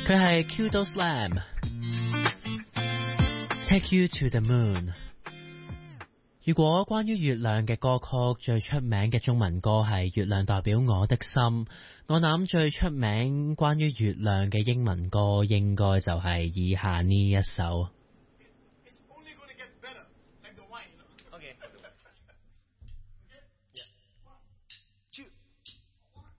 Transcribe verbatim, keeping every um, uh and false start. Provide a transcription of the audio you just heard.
佢係 Kudo Slam Take You to the Moon。 如果關於月亮嘅歌曲最出名嘅中文歌係月亮代表我的心，我諗最出名關於月亮嘅英文歌應該就係以下呢一首。